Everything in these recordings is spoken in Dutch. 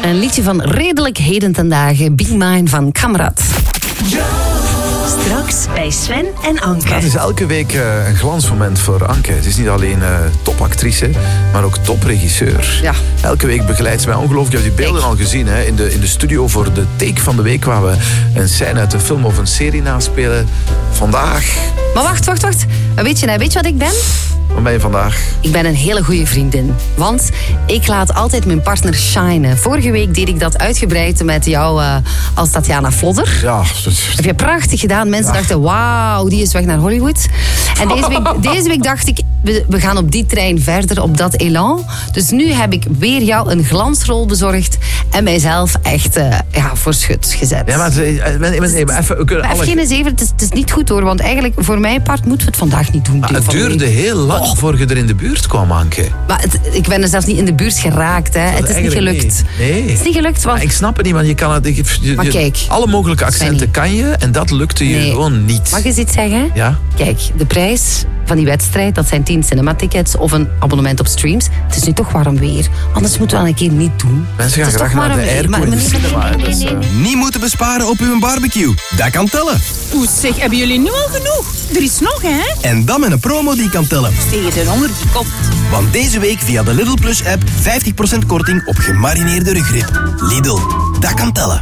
Een liedje van redelijk heden ten dagen. Be Mine van Kamrat. Straks bij Sven en Anke. Het is elke week een glansmoment voor Anke. Het is niet alleen topactrice, maar ook topregisseur. Ja. Elke week begeleidt ze mij ongelooflijk. Je hebt die beelden al gezien hè, in de studio voor de take van de week, waar we een scène uit een film of een serie naspelen. Vandaag... Maar wacht. Weet je wat ik ben? Wat ben je vandaag? Ik ben een hele goede vriendin. Want ik laat altijd mijn partner shinen. Vorige week deed ik dat uitgebreid met jou als Tatjana Vlodder. Ja. Heb je prachtig gedaan. Mensen dachten, wauw, die is weg naar Hollywood. En deze week dacht ik, we gaan op die trein verder, op dat elan. Dus nu heb ik weer jou een glansrol bezorgd en mijzelf echt voor schut gezet. Ja, maar even geen zeven, het is niet goed hoor. Want eigenlijk, voor mijn part moeten we het vandaag niet doen. Het duurde heel lang voor je er in de buurt kwam, Anke. Maar ik ben er zelfs niet in de buurt geraakt. Hè. Het is niet gelukt. Nee. Het is niet gelukt. Want... Ik snap het niet, want je kan het... Maar kijk. Alle mogelijke accenten kan je en dat lukte je gewoon niet. Mag je eens iets zeggen? Ja? Kijk, de prijs van die wedstrijd, dat zijn 10 cinema-tickets of een abonnement op streams. Het is nu toch warm weer. Anders moeten we dat een keer niet doen. Mensen gaan graag naar de airco in de cinema. Niet moeten besparen op uw barbecue. Dat kan tellen. Oeh, zeg, hebben jullie nu al genoeg? Er is nog, hè? En dan met een promo die kan tellen. Tegen de honger die komt. Want deze week via de Lidl Plus app 50% korting op gemarineerde rugrib. Lidl, dat kan tellen.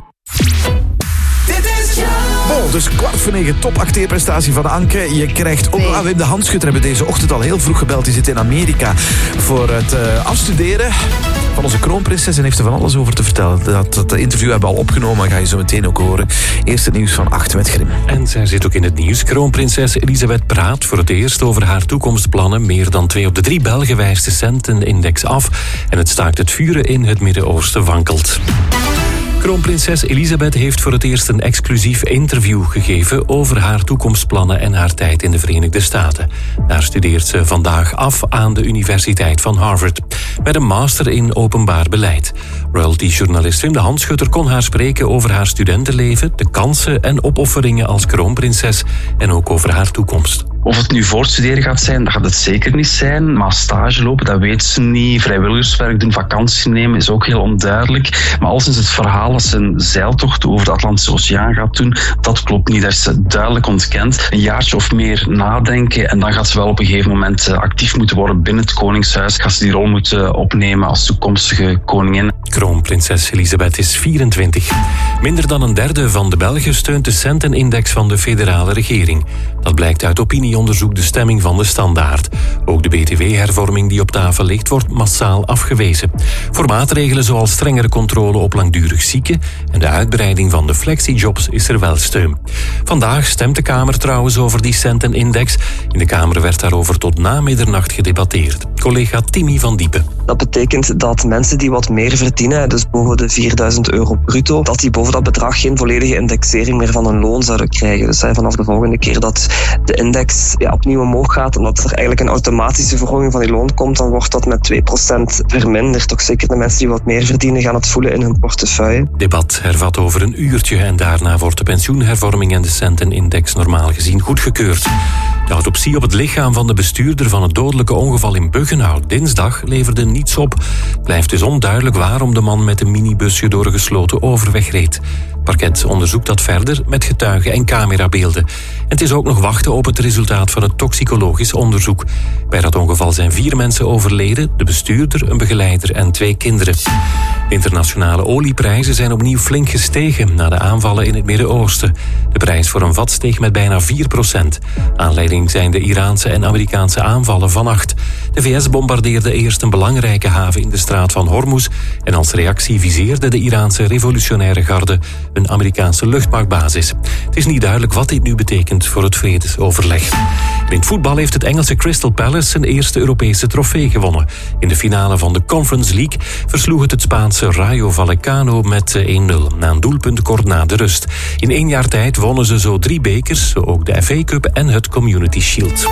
Bon, dus 8:15 topacteerprestatie van Anke. Je krijgt ook... Wim de Handschutter hebben deze ochtend al heel vroeg gebeld. Die zit in Amerika voor het afstuderen van onze kroonprinses. En heeft er van alles over te vertellen. Dat interview hebben we al opgenomen. Dat ga je zo meteen ook horen. Eerst het nieuws van 8 met Grim. En zij zit ook in het nieuws. Kroonprinses Elisabeth praat voor het eerst over haar toekomstplannen. Meer dan 2 op de 3 Belgen wijst de Centenindex af. En het staakt het vuren in het Midden-Oosten wankelt. Kroonprinses Elisabeth heeft voor het eerst een exclusief interview gegeven over haar toekomstplannen en haar tijd in de Verenigde Staten. Daar studeert ze vandaag af aan de Universiteit van Harvard, met een master in openbaar beleid. Royalty-journalist Wim de Handschutter kon haar spreken over haar studentenleven, de kansen en opofferingen als kroonprinses en ook over haar toekomst. Of het nu voortstuderen gaat zijn, dat gaat het zeker niet zijn. Maar stage lopen, dat weet ze niet. Vrijwilligerswerk doen, vakantie nemen, is ook heel onduidelijk. Maar al sinds het verhaal dat ze een zeiltocht over de Atlantische Oceaan gaat doen, dat klopt niet. Dat is ze duidelijk ontkend. Een jaartje of meer nadenken en dan gaat ze wel op een gegeven moment actief moeten worden binnen het Koningshuis. Gaat ze die rol moeten opnemen als toekomstige koningin. Kroonprinses Elisabeth is 24. Minder dan een derde van de Belgen steunt de Centenindex van de federale regering. Dat blijkt uit opinieonderzoek De Stemming van de Standaard. Ook de BTW-hervorming die op tafel ligt, wordt massaal afgewezen. Voor maatregelen zoals strengere controle op langdurig zieken en de uitbreiding van de flexijobs is er wel steun. Vandaag stemt de Kamer trouwens over die Centenindex. In de Kamer werd daarover tot na middernacht gedebatteerd. Collega Timmy van Diepen. Dat betekent dat mensen die wat meer verdienen, dus boven de €4.000 bruto, dat die boven dat bedrag geen volledige indexering meer van hun loon zouden krijgen. Dus vanaf de volgende keer dat de index opnieuw omhoog gaat en dat er eigenlijk een automatische verhoging van die loon komt, dan wordt dat met 2% verminderd. Ook zeker de mensen die wat meer verdienen gaan het voelen in hun portefeuille. Debat hervat over een uurtje en daarna wordt de pensioenhervorming en de Centenindex normaal gezien goedgekeurd. De autopsie op het lichaam van de bestuurder van het dodelijke ongeval in Buggenhout dinsdag leverde niets op. Blijft dus onduidelijk waarom de man met een minibusje door een gesloten overweg reed. Parket onderzoekt dat verder met getuigen en camerabeelden. En het is ook nog wachten op het resultaat van het toxicologisch onderzoek. Bij dat ongeval zijn 4 mensen overleden, de bestuurder, een begeleider en 2 kinderen. De internationale olieprijzen zijn opnieuw flink gestegen na de aanvallen in het Midden-Oosten. De prijs voor een vat steeg met bijna 4%. Aanleiding zijn de Iraanse en Amerikaanse aanvallen vannacht. De VS bombardeerde eerst een belangrijke haven in de straat van Hormuz en als reactie viseerde de Iraanse revolutionaire garde een Amerikaanse luchtmachtbasis. Het is niet duidelijk wat dit nu betekent voor het vredesoverleg. In het voetbal heeft het Engelse Crystal Palace zijn eerste Europese trofee gewonnen. In de finale van de Conference League versloeg het Spaanse Rayo Vallecano met 1-0 na een doelpunt kort na de rust. In 1 jaar tijd wonnen ze zo 3 bekers, zo ook de FA Cup en het Community Shield.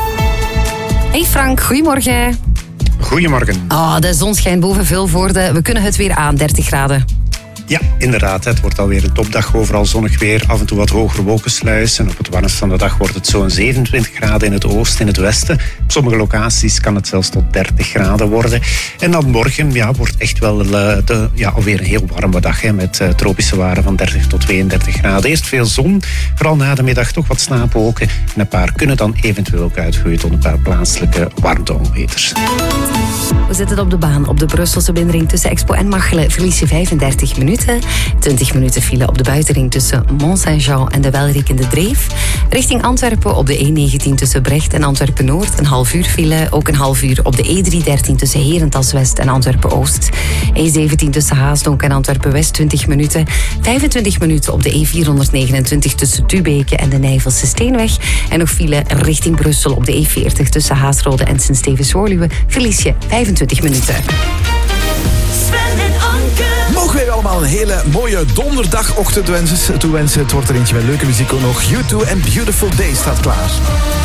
Hey Frank, goedemorgen. Goedemorgen. De zon schijnt boven Vilvoorde. We kunnen het weer aan, 30 graden. Ja, inderdaad. Het wordt alweer een topdag. Overal zonnig weer, af en toe wat hogere wolkensluis. En op het warmst van de dag wordt het zo'n 27 graden in het oosten, in het westen. Op sommige locaties kan het zelfs tot 30 graden worden. En dan morgen wordt echt wel alweer een heel warme dag. Hè, met tropische waarden van 30 tot 32 graden. Eerst veel zon, vooral na de middag toch wat stapelwolken. En een paar kunnen dan eventueel ook uitgroeien tot een paar plaatselijke warmteonweters. We zitten op de baan op de Brusselse binnenring tussen Expo en Machelen. Verlies je 35 minuten. 20 minuten file op de buitenring tussen Mont-Saint-Jean en de Welriekende Dreef. Richting Antwerpen op de E19 tussen Brecht en Antwerpen-Noord. Een half uur file. Ook een half uur op de E313 tussen Herentals-West en Antwerpen-Oost. E17 tussen Haasdonk en Antwerpen-West 20 minuten. 25 minuten op de E429 tussen Tubeke en de Nijvelse Steenweg. En nog file richting Brussel op de E40 tussen Haasrode en Sint-Stevens-Woluwe. Verlies je 25 minuten. Sven en Anke. Mogen wij allemaal een hele mooie donderdagochtend toewensen. Het wordt er eentje met leuke muziek ook nog. U2 en Beautiful Day staat klaar.